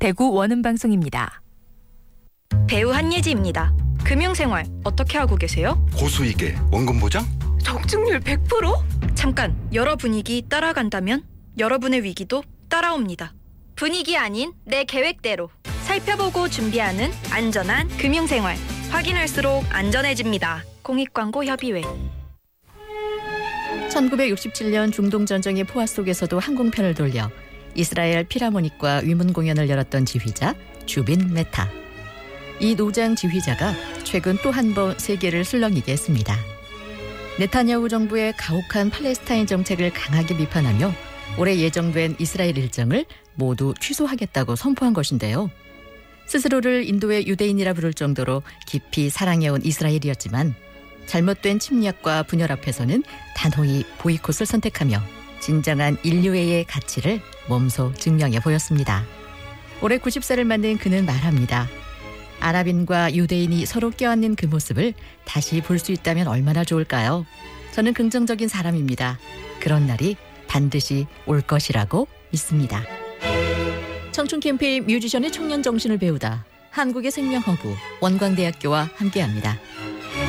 대구 원음방송입니다. 배우 한예지입니다. 금융생활 어떻게 하고 계세요? 고수익에 원금 보장? 적중률 100%? 잠깐, 여러 분위기 따라간다면 여러분의 위기도 따라옵니다. 분위기 아닌 내 계획대로 살펴보고 준비하는 안전한 금융생활. 확인할수록 안전해집니다. 공익광고협의회. 1967년 중동전쟁의 포화 속에서도 항공편을 돌려 이스라엘 필하모닉과 위문 공연을 열었던 지휘자 주빈 메타. 이 노장 지휘자가 최근 또 한 번 세계를 술렁이게 했습니다. 네타냐후 정부의 가혹한 팔레스타인 정책을 강하게 비판하며 올해 예정된 이스라엘 일정을 모두 취소하겠다고 선포한 것인데요. 스스로를 인도의 유대인이라 부를 정도로 깊이 사랑해온 이스라엘이었지만 잘못된 침략과 분열 앞에서는 단호히 보이콧을 선택하며 진정한 인류애의 가치를 몸소 증명해 보였습니다. 올해 90세를 맞는 그는 말합니다. 아랍인과 유대인이 서로 껴안는 그 모습을 다시 볼 수 있다면 얼마나 좋을까요? 저는 긍정적인 사람입니다. 그런 날이 반드시 올 것이라고 믿습니다. 청춘 캠페인 뮤지션의 청년 정신을 배우다. 한국의 생명허브 원광대학교와 함께합니다.